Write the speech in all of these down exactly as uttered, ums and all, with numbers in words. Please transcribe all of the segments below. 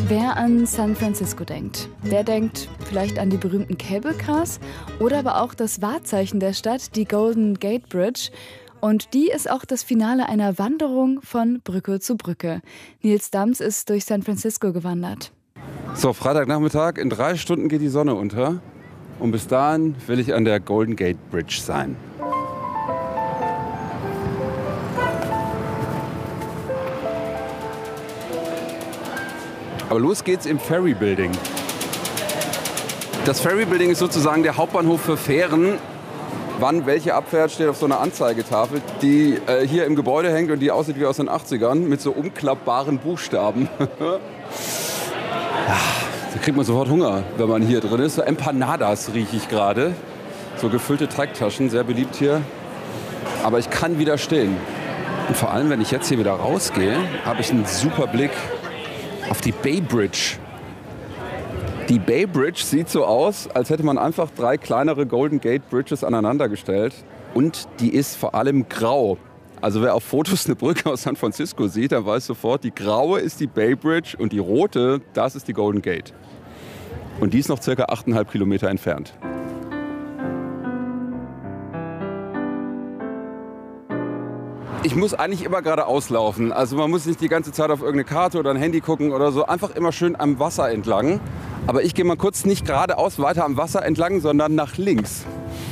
Wer an San Francisco denkt, der denkt vielleicht an die berühmten Cable Cars oder aber auch das Wahrzeichen der Stadt, die Golden Gate Bridge. Und die ist auch das Finale einer Wanderung von Brücke zu Brücke. Nils Dams ist durch San Francisco gewandert. So, Freitagnachmittag, in drei Stunden geht die Sonne unter. Und bis dahin will ich an der Golden Gate Bridge sein. Aber los geht's im Ferry Building. Das Ferry Building ist sozusagen der Hauptbahnhof für Fähren. Wann welche abfährt, steht auf so einer Anzeigetafel, die äh, hier im Gebäude hängt und die aussieht wie aus den achtzigern mit so umklappbaren Buchstaben. Ja, da kriegt man sofort Hunger, wenn man hier drin ist. So Empanadas rieche ich gerade. So gefüllte Teigtaschen, sehr beliebt hier. Aber ich kann widerstehen. Und vor allem, wenn ich jetzt hier wieder rausgehe, habe ich einen super Blick auf die Bay Bridge. Die Bay Bridge sieht so aus, als hätte man einfach drei kleinere Golden Gate Bridges aneinandergestellt. Und die ist vor allem grau. Also wer auf Fotos eine Brücke aus San Francisco sieht, der weiß sofort, die graue ist die Bay Bridge und die rote, das ist die Golden Gate. Und die ist noch circa achteinhalb Kilometer entfernt. Ich muss eigentlich immer geradeaus laufen. Also man muss nicht die ganze Zeit auf irgendeine Karte oder ein Handy gucken oder so. Einfach immer schön am Wasser entlang. Aber ich gehe mal kurz nicht geradeaus weiter am Wasser entlang, sondern nach links.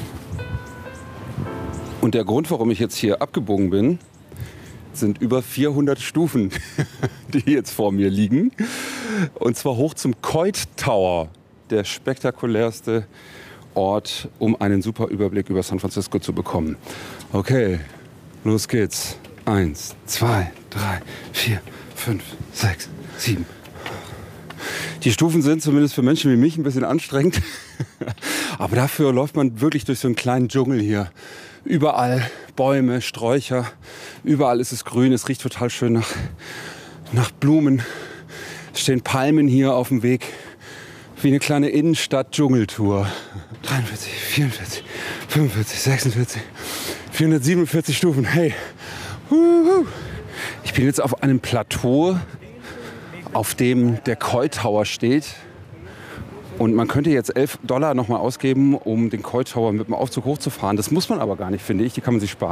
Und der Grund, warum ich jetzt hier abgebogen bin, sind über vierhundert Stufen, die jetzt vor mir liegen. Und zwar hoch zum Coit Tower, der spektakulärste Ort, um einen super Überblick über San Francisco zu bekommen. Okay. Los geht's. Eins, zwei, drei, vier, fünf, sechs, sieben. Die Stufen sind zumindest für Menschen wie mich ein bisschen anstrengend. Aber dafür läuft man wirklich durch so einen kleinen Dschungel hier. Überall Bäume, Sträucher. Überall ist es grün. Es riecht total schön nach, nach Blumen. Es stehen Palmen hier auf dem Weg. Wie eine kleine Innenstadt-Dschungeltour. dreiundvierzig, vierundvierzig, fünfundvierzig, sechsundvierzig. vierhundertsiebenundvierzig Stufen, hey. Huhu. Ich bin jetzt auf einem Plateau, auf dem der Coit Tower steht. Und man könnte jetzt elf Dollar nochmal ausgeben, um den Coit Tower mit dem Aufzug hochzufahren. Das muss man aber gar nicht, finde ich. Die kann man sich sparen.